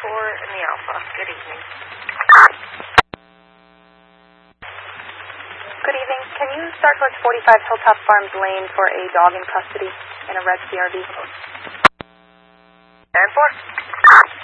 in the Alpha. Good evening. Good evening. Can you start towards 45 Hilltop Farms Lane for a dog in custody in a red CRV? And for?